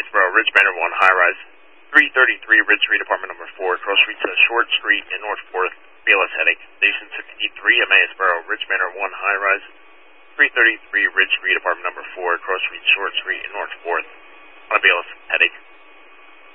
Emmausboro, Ridge Manor 1, high-rise. 333 Ridge Street, apartment number 4, cross street to Short Street in North Forth, BLS headache. Station 63, Emmausboro, Ridge Manor 1, high-rise. 333 Ridge Street, apartment number 4, cross street, Short Street in North Forth.